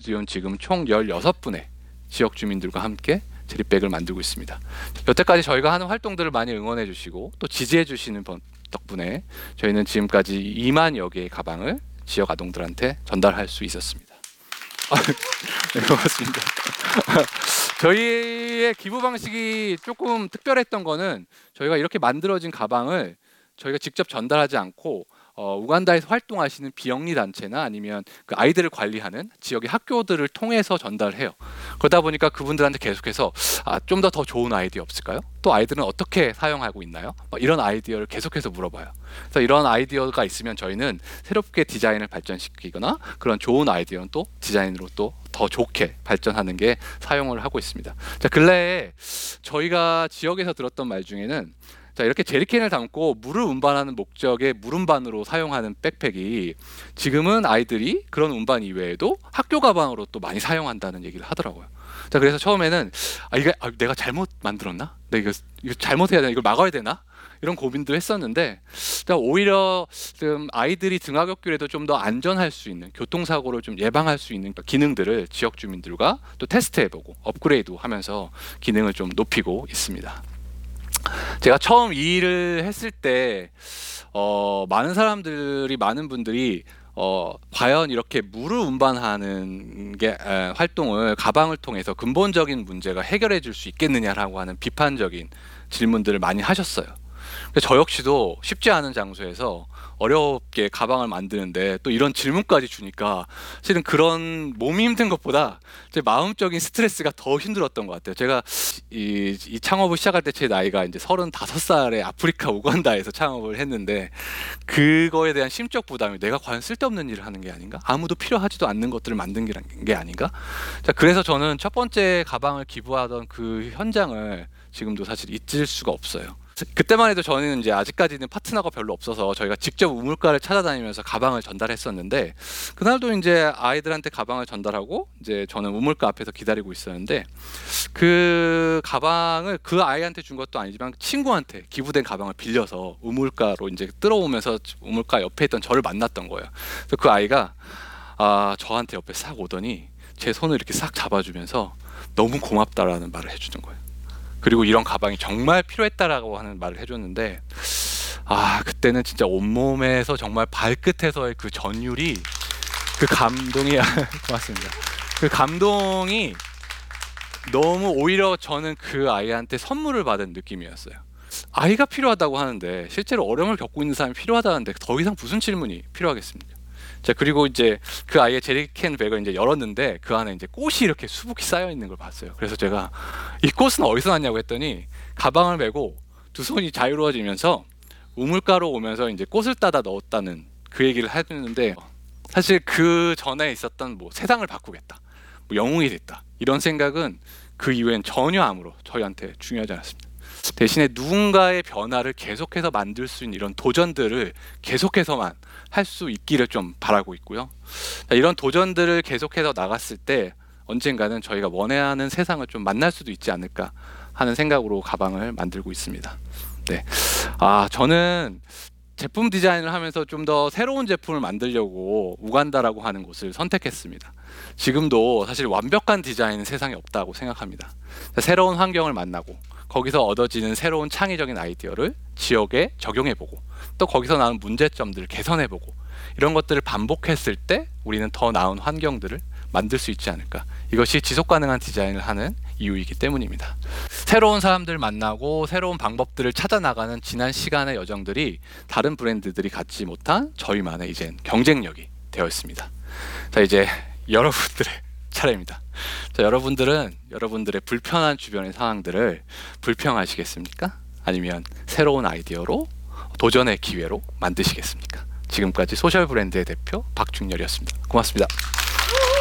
지금 총 16분의 지역 주민들과 함께 제리백을 만들고 있습니다. 여태까지 저희가 하는 활동들을 많이 응원해 주시고 또 지지해 주시는 덕분에 저희는 지금까지 2만여 개의 가방을 지역 아동들한테 전달할 수 있었습니다. 네, 고맙습니다. 저희의 기부 방식이 조금 특별했던 거는 저희가 이렇게 만들어진 가방을 저희가 직접 전달하지 않고 우간다에서 활동하시는 비영리 단체나 아니면 그 아이들을 관리하는 지역의 학교들을 통해서 전달해요. 그러다 보니까 그분들한테 계속해서 좀 더 좋은 아이디어 없을까요? 또 아이들은 어떻게 사용하고 있나요? 이런 아이디어를 계속해서 물어봐요. 그래서 이런 아이디어가 있으면 저희는 새롭게 디자인을 발전시키거나 그런 좋은 아이디어는 또 디자인으로 또 더 좋게 발전하는 게 사용을 하고 있습니다. 자, 근래에 저희가 지역에서 들었던 말 중에는 자, 이렇게 제리캔을 담고 물을 운반하는 목적의 물 운반으로 사용하는 백팩이 지금은 아이들이 그런 운반 이외에도 학교 가방으로 또 많이 사용한다는 얘기를 하더라고요. 자, 그래서 처음에는 이게 내가 잘못 만들었나? 내가 이거 잘못해야 되나? 이걸 막아야 되나? 이런 고민도 했었는데 오히려 좀 아이들이 등하굣길에도 좀 더 안전할 수 있는 교통사고를 좀 예방할 수 있는 기능들을 지역 주민들과 또 테스트해보고 업그레이드하면서 기능을 좀 높이고 있습니다. 제가 처음 이 일을 했을 때 많은 분들이 과연 이렇게 물을 운반하는 활동을 가방을 통해서 근본적인 문제가 해결해 줄 수 있겠느냐라고 하는 비판적인 질문들을 많이 하셨어요. 저 역시도 쉽지 않은 장소에서 어렵게 가방을 만드는데 또 이런 질문까지 주니까 실은 그런 몸이 힘든 것보다 제 마음적인 스트레스가 더 힘들었던 것 같아요. 제가 이 창업을 시작할 때 제 나이가 이제 35살에 아프리카 우간다에서 창업을 했는데 그거에 대한 심적 부담이 내가 과연 쓸데없는 일을 하는 게 아닌가? 아무도 필요하지도 않는 것들을 만든 게 아닌가? 자, 그래서 저는 첫 번째 가방을 기부하던 그 현장을 지금도 사실 잊을 수가 없어요. 그때만 해도 저는 이제 아직까지는 파트너가 별로 없어서 저희가 직접 우물가를 찾아다니면서 가방을 전달했었는데 그날도 이제 아이들한테 가방을 전달하고 이제 저는 우물가 앞에서 기다리고 있었는데 그 가방을 그 아이한테 준 것도 아니지만 친구한테 기부된 가방을 빌려서 우물가로 이제 들어오면서 우물가 옆에 있던 저를 만났던 거예요. 그래서 그 아이가 저한테 옆에 싹 오더니 제 손을 이렇게 싹 잡아주면서 너무 고맙다라는 말을 해주는 거예요. 그리고 이런 가방이 정말 필요했다라고 하는 말을 해줬는데 그때는 진짜 온몸에서 정말 발끝에서의 그 전율이 그 감동이 고맙습니다. 그 감동이 너무 오히려 저는 그 아이한테 선물을 받은 느낌이었어요. 아이가 필요하다고 하는데 실제로 어려움을 겪고 있는 사람이 필요하다는데 더 이상 무슨 질문이 필요하겠습니까? 자, 그리고 이제 그 아이의 제리캔 백을 이제 열었는데 그 안에 이제 꽃이 이렇게 수북히 쌓여 있는 걸 봤어요. 그래서 제가 이 꽃은 어디서 났냐고 했더니 가방을 메고 두 손이 자유로워지면서 우물가로 오면서 이제 꽃을 따다 넣었다는 그 얘기를 해주는데 사실 그 전에 있었던 세상을 바꾸겠다, 영웅이 됐다 이런 생각은 그 이후엔 전혀 아무로 저희한테 중요하지 않았습니다. 대신에 누군가의 변화를 계속해서 만들 수 있는 이런 도전들을 계속해서만 할 수 있기를 좀 바라고 있고요. 이런 도전들을 계속해서 나갔을 때 언젠가는 저희가 원하는 세상을 좀 만날 수도 있지 않을까 하는 생각으로 가방을 만들고 있습니다. 네, 저는 제품 디자인을 하면서 좀 더 새로운 제품을 만들려고 우간다라고 하는 곳을 선택했습니다. 지금도 사실 완벽한 디자인은 세상에 없다고 생각합니다. 새로운 환경을 만나고 거기서 얻어지는 새로운 창의적인 아이디어를 지역에 적용해보고 또 거기서 나온 문제점들을 개선해보고 이런 것들을 반복했을 때 우리는 더 나은 환경들을 만들 수 있지 않을까. 이것이 지속가능한 디자인을 하는 이유이기 때문입니다. 새로운 사람들 만나고 새로운 방법들을 찾아나가는 지난 시간의 여정들이 다른 브랜드들이 갖지 못한 저희만의 이젠 경쟁력이 되어 있습니다. 자, 이제 여러분들의 차례입니다. 자, 여러분들은 여러분들의 불편한 주변의 상황들을 불평하시겠습니까? 아니면 새로운 아이디어로 도전의 기회로 만드시겠습니까? 지금까지 소셜 브랜드의 대표 박중렬이었습니다. 고맙습니다.